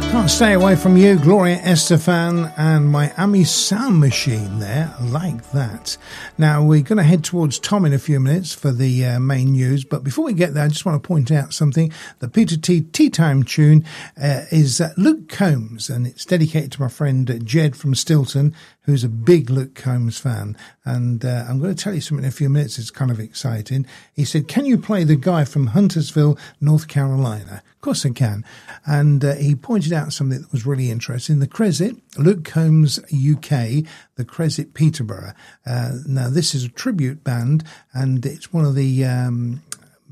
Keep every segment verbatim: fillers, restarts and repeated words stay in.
Can't Stay Away From You, Gloria Estefan and Miami Sound Machine there, like that. Now we're going to head towards Tom in a few minutes for the uh, main news, but before we get there I just want to point out something. The Peter T Tea Time tune uh, is uh, Luke Combs, and it's dedicated to my friend uh, Jed from Stilton, who's a big Luke Combs fan, and uh, I'm going to tell you something in a few minutes. It's kind of exciting. He said, can you play the guy from Huntersville, North Carolina? Of course I can. And uh, he pointed out something that was really interesting. The Crescit, Luke Combs U K, the Crescit Peterborough. Uh, now, this is a tribute band, and it's one of the um,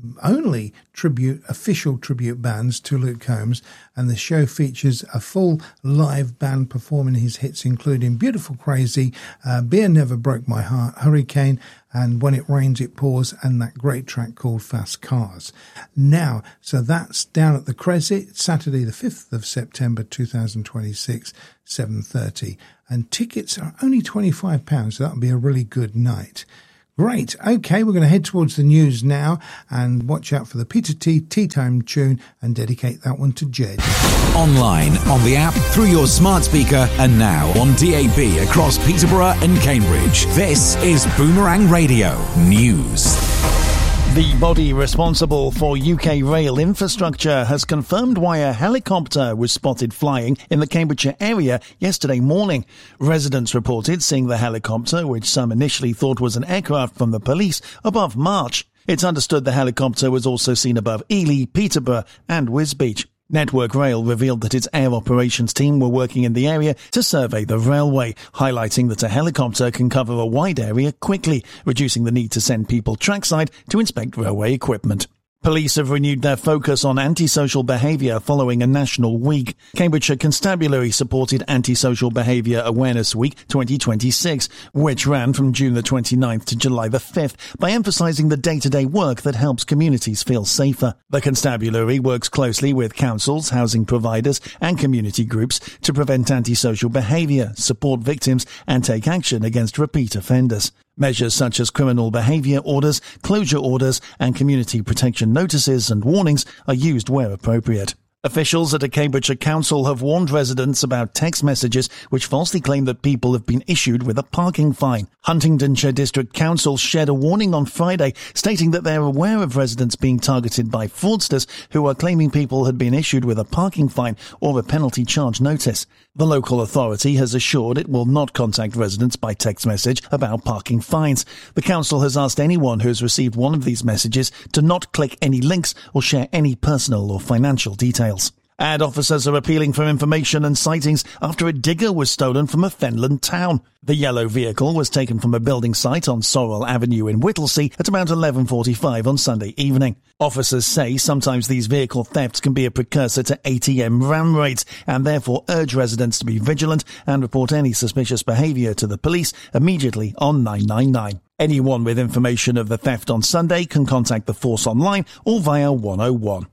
only tribute, official tribute bands to Luke Combs, and the show features a full live band performing his hits, including Beautiful Crazy, uh, Beer Never Broke My Heart, Hurricane, and When It Rains It Pours, and that great track called Fast Cars. Now, so that's down at the Crescit, Saturday the fifth of September two thousand twenty-six, seven thirty, and tickets are only twenty-five pounds, so that'll be a really good night. Great. Okay, we're going to head towards the news now, and watch out for the Peter T Tea Time tune and dedicate that one to Jed. Online, on the app, through your smart speaker, and now on D A B across Peterborough and Cambridge. This is Boomerang Radio News. The body responsible for U K rail infrastructure has confirmed why a helicopter was spotted flying in the Cambridgeshire area yesterday morning. Residents reported seeing the helicopter, which some initially thought was an aircraft from the police, above March. It's understood the helicopter was also seen above Ely, Peterborough and Wisbech. Network Rail revealed that its air operations team were working in the area to survey the railway, highlighting that a helicopter can cover a wide area quickly, reducing the need to send people trackside to inspect railway equipment. Police have renewed their focus on antisocial behaviour following a national week. Cambridgeshire Constabulary supported Antisocial Behaviour Awareness Week twenty twenty-six, which ran from June the twenty-ninth to July the fifth, by emphasising the day-to-day work that helps communities feel safer. The Constabulary works closely with councils, housing providers and community groups to prevent antisocial behaviour, support victims and take action against repeat offenders. Measures such as criminal behaviour orders, closure orders and community protection notices and warnings are used where appropriate. Officials at a Cambridgeshire council have warned residents about text messages which falsely claim that people have been issued with a parking fine. Huntingdonshire District Council shared a warning on Friday stating that they're aware of residents being targeted by fraudsters who are claiming people had been issued with a parking fine or a penalty charge notice. The local authority has assured it will not contact residents by text message about parking fines. The council has asked anyone who has received one of these messages to not click any links or share any personal or financial details. And officers are appealing for information and sightings after a digger was stolen from a Fenland town. The yellow vehicle was taken from a building site on Sorrel Avenue in Whittlesea at about eleven forty-five on Sunday evening. Officers say sometimes these vehicle thefts can be a precursor to A T M ram raids and therefore urge residents to be vigilant and report any suspicious behaviour to the police immediately on nine nine nine. Anyone with information of the theft on Sunday can contact the force online or via one oh one.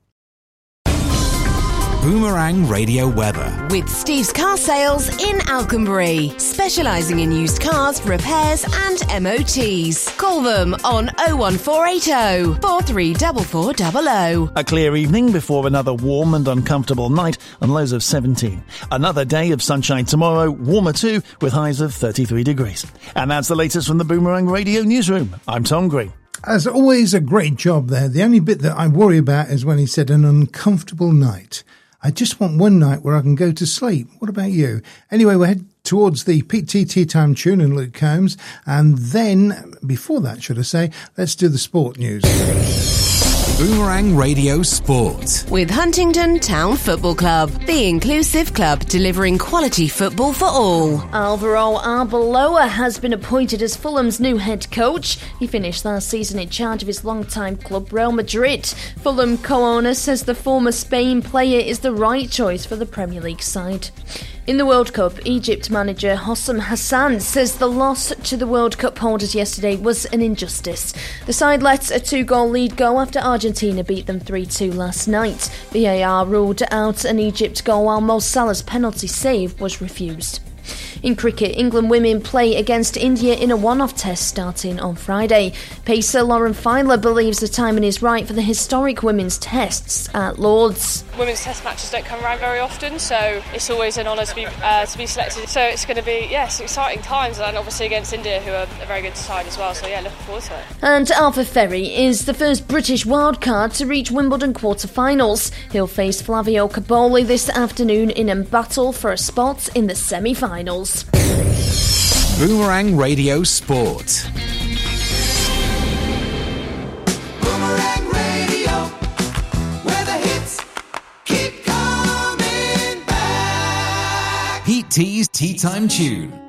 Boomerang Radio weather. With Steve's Car Sales in Alconbury, specialising in used cars, repairs and M O Ts. Call them on oh one four eight oh, four three four four zero zero. A clear evening before another warm and uncomfortable night and lows of seventeen. Another day of sunshine tomorrow, warmer too, with highs of thirty-three degrees. And that's the latest from the Boomerang Radio newsroom. I'm Tom Green. As always, a great job there. The only bit that I worry about is when he said an uncomfortable night. I just want one night where I can go to sleep. What about you? Anyway, we'll head towards the P T Tea Time tune and Luke Combs. And then, before that, should I say, let's do the sport news. Boomerang Radio Sport. With Huntingdon Town Football Club, the inclusive club delivering quality football for all. Alvaro Arbeloa has been appointed as Fulham's new head coach. He finished last season in charge of his longtime club Real Madrid. Fulham co-owner says the former Spain player is the right choice for the Premier League side. In the World Cup, Egypt manager Hossam Hassan says the loss to the World Cup holders yesterday was an injustice. The side let a two-goal lead go after Argentina beat them three two last night. V A R ruled out an Egypt goal while Mo Salah's penalty save was refused. In cricket, England women play against India in a one-off test starting on Friday. Pacer Lauren Filer believes the timing is right for the historic women's tests at Lord's. Women's test matches don't come around very often, so it's always an honour to be uh, to be selected. So it's going to be, yes, exciting times, and obviously against India, who are a very good side as well. So yeah, looking forward to it. And Arthur Ferry is the first British wildcard to reach Wimbledon quarter-finals. He'll face Flavio Caboli this afternoon in a battle for a spot in the semi-finals. Boomerang Radio Sport. Boomerang Radio, where the hits keep coming back. Heat Tea's Tea Time Tune.